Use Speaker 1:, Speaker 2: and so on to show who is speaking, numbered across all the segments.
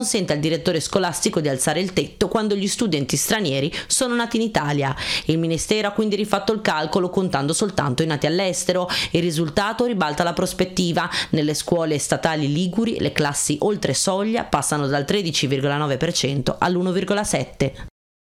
Speaker 1: consente al direttore scolastico di alzare il tetto quando gli studenti stranieri sono nati in Italia. Il Ministero ha quindi rifatto il calcolo contando soltanto i nati all'estero. Il risultato ribalta la prospettiva. Nelle scuole statali liguri le classi oltre soglia passano dal 13,9% all'1,7%.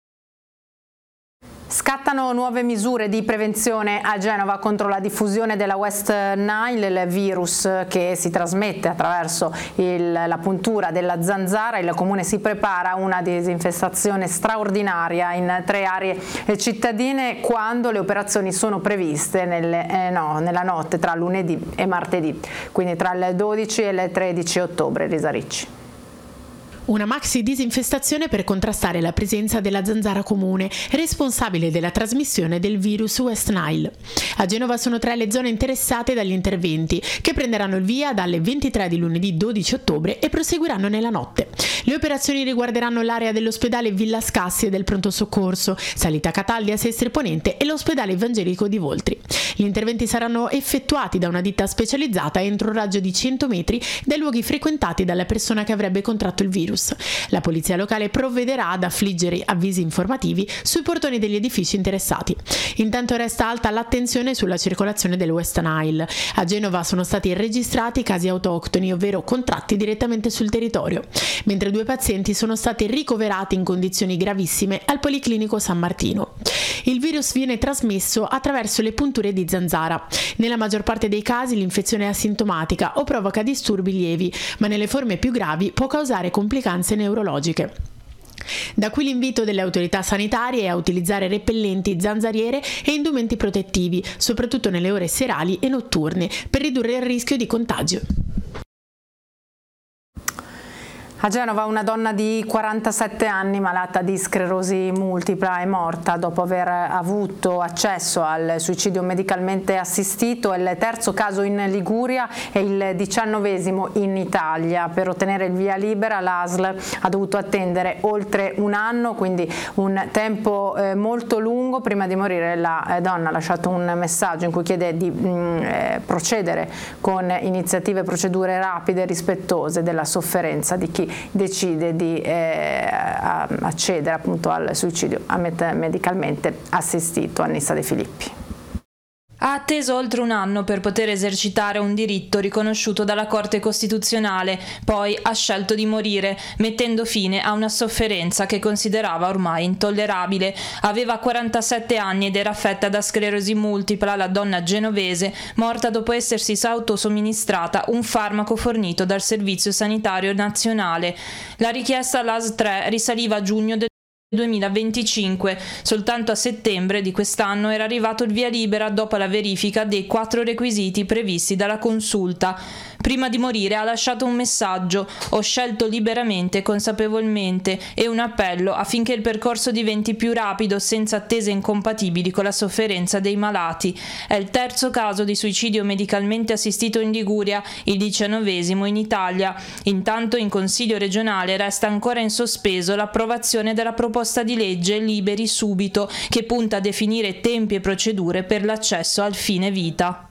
Speaker 2: Scattano nuove misure di prevenzione a Genova contro la diffusione della West Nile, il virus che si trasmette attraverso la puntura della zanzara. Il comune si prepara a una disinfestazione straordinaria in 3 aree cittadine quando le operazioni sono previste nella notte tra lunedì e martedì, quindi tra il 12 e il 13 ottobre. Elisa Ricci.
Speaker 3: Una maxi disinfestazione per contrastare la presenza della zanzara comune, responsabile della trasmissione del virus West Nile. A Genova sono 3 le zone interessate dagli interventi, che prenderanno il via dalle 23 di lunedì 12 ottobre e proseguiranno nella notte. Le operazioni riguarderanno l'area dell'ospedale Villa Scassi e del pronto soccorso, Salita Cataldia, Sestri Ponente e l'ospedale evangelico di Voltri. Gli interventi saranno effettuati da una ditta specializzata entro un raggio di 100 metri dai luoghi frequentati dalla persona che avrebbe contratto il virus. La polizia locale provvederà ad affliggere avvisi informativi sui portoni degli edifici interessati. Intanto resta alta l'attenzione sulla circolazione del West Nile. A Genova sono stati registrati casi autoctoni, ovvero contratti direttamente sul territorio, mentre 2 pazienti sono stati ricoverati in condizioni gravissime al Policlinico San Martino. Il virus viene trasmesso attraverso le punture di zanzara. Nella maggior parte dei casi l'infezione è asintomatica o provoca disturbi lievi, ma nelle forme più gravi può causare complicanze neurologiche. Da qui l'invito delle autorità sanitarie a utilizzare repellenti, zanzariere e indumenti protettivi, soprattutto nelle ore serali e notturne, per ridurre il rischio di contagio.
Speaker 2: A Genova una donna di 47 anni malata di sclerosi multipla è morta dopo aver avuto accesso al suicidio medicalmente assistito. È il 3° caso in Liguria e il 19° in Italia. Per ottenere il via libera l'ASL ha dovuto attendere oltre un anno, quindi un tempo molto lungo. Prima di morire la donna ha lasciato un messaggio in cui chiede di procedere con iniziative e procedure rapide e rispettose della sofferenza di chi decide di accedere appunto al suicidio medicalmente assistito. Annissa De Filippi.
Speaker 4: Ha atteso oltre un anno per poter esercitare un diritto riconosciuto dalla Corte Costituzionale, poi ha scelto di morire, mettendo fine a una sofferenza che considerava ormai intollerabile. Aveva 47 anni ed era affetta da sclerosi multipla, la donna genovese, morta dopo essersi autosomministrata un farmaco fornito dal Servizio Sanitario Nazionale. La richiesta all'AS 3 risaliva a giugno del 2025. Soltanto a settembre di quest'anno era arrivato il via libera dopo la verifica dei 4 requisiti previsti dalla consulta. Prima di morire ha lasciato un messaggio: ho scelto liberamente e consapevolmente, e un appello affinché il percorso diventi più rapido senza attese incompatibili con la sofferenza dei malati. È il 3° caso di suicidio medicalmente assistito in Liguria, il 19° in Italia. Intanto in Consiglio regionale resta ancora in sospeso l'approvazione della proposta di legge Liberi Subito, che punta a definire tempi e procedure per l'accesso al fine vita.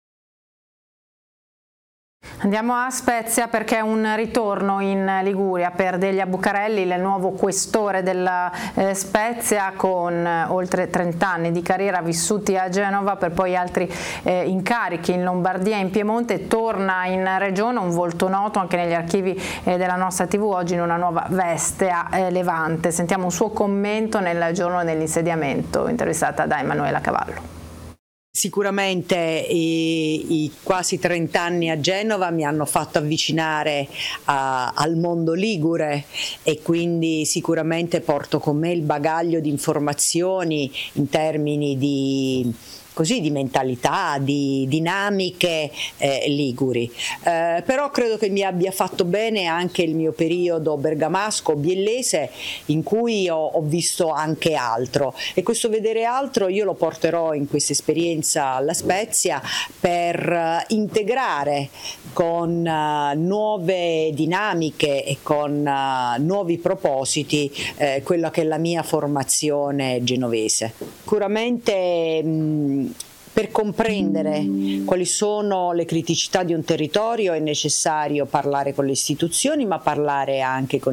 Speaker 2: Andiamo a Spezia perché un ritorno in Liguria per Delia Bucarelli, il nuovo questore della Spezia, con oltre 30 anni di carriera vissuti a Genova per poi altri incarichi in Lombardia e in Piemonte. Torna in regione, un volto noto anche negli archivi della nostra TV, oggi in una nuova veste a Levante. Sentiamo un suo commento nel giorno dell'insediamento, intervistata da Emanuela Cavallo.
Speaker 5: Sicuramente i quasi 30 anni a Genova mi hanno fatto avvicinare al mondo ligure, e quindi sicuramente porto con me il bagaglio di informazioni in termini di mentalità, di dinamiche liguri. Però credo che mi abbia fatto bene anche il mio periodo bergamasco, biellese, in cui ho visto anche altro, e questo vedere altro io lo porterò in questa esperienza alla Spezia per integrare con nuove dinamiche e con nuovi propositi quella che è la mia formazione genovese. Sicuramente per comprendere quali sono le criticità di un territorio è necessario parlare con le istituzioni, ma parlare anche con